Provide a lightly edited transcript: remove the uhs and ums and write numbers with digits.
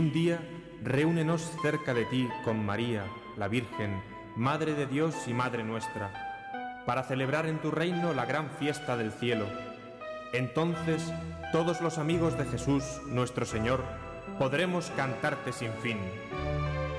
Un día, reúnenos cerca de ti con María, la Virgen, Madre de Dios y Madre nuestra, para celebrar en tu reino la gran fiesta del cielo. Entonces, todos los amigos de Jesús, nuestro Señor, podremos cantarte sin fin.